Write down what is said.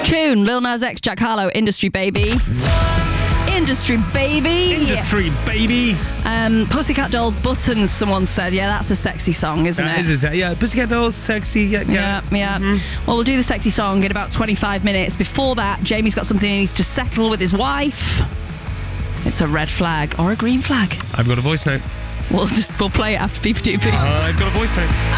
Coon, Lil Nas X, Jack Harlow, Industry Baby. Industry Baby. Industry Baby. Pussycat Dolls, Buttons, someone said. Yeah, that's a sexy song, isn't it? Yeah, Pussycat Dolls, sexy. Yeah. Well, we'll do the sexy song in about 25 minutes. Before that, Jamie's got something he needs to settle with his wife. It's a red flag or a green flag. I've got a voice note. We'll play it after Beep Doop Beep. I've got a voice note.